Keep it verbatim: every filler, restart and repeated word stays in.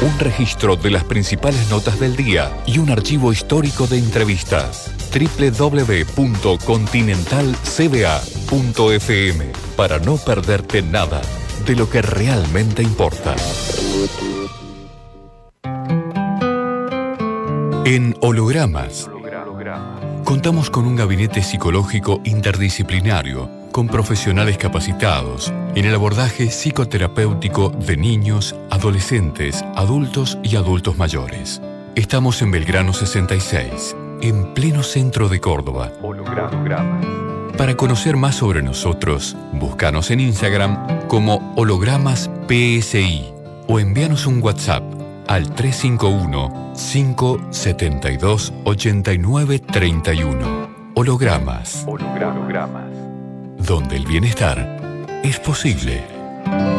un registro de las principales notas del día y un archivo histórico de entrevistas. doble u doble u doble u punto continental c b a punto f m para no perderte nada de lo que realmente importa. En Hologramas, contamos con un gabinete psicológico interdisciplinario, con profesionales capacitados en el abordaje psicoterapéutico de niños, adolescentes, adultos y adultos mayores. Estamos en Belgrano sesenta y seis, en pleno centro de Córdoba. Hologramas. Para conocer más sobre nosotros, búscanos en Instagram como Hologramas P S I o envíanos un WhatsApp al tres cinco uno, cinco siete dos, ocho nueve tres uno. Hologramas. Hologramas. Donde el bienestar es posible.